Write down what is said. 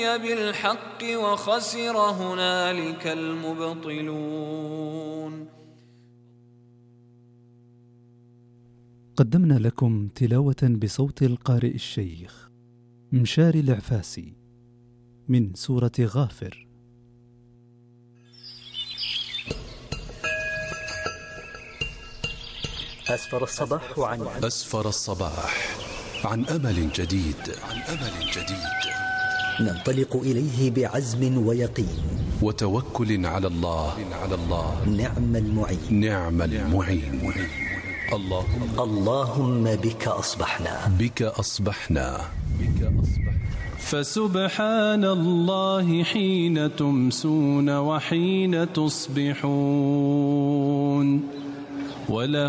بالحق وخسر هنالك المبطلون. قدمنا لكم تلاوة بصوت القارئ الشيخ مشاري العفاسي من سورة غافر. أسفر الصباح عن أمل جديد. ننطلق إليه بعزم ويقين وتوكل على الله. نعم المعين. اللهم بك أصبحنا. فسبحان الله حين تمسون وحين تصبحون، وله